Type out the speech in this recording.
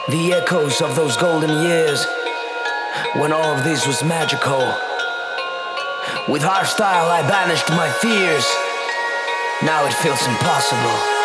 The echoes of those golden years, when all of this was magical. With hardstyle I banished my fears. Now it feels impossible.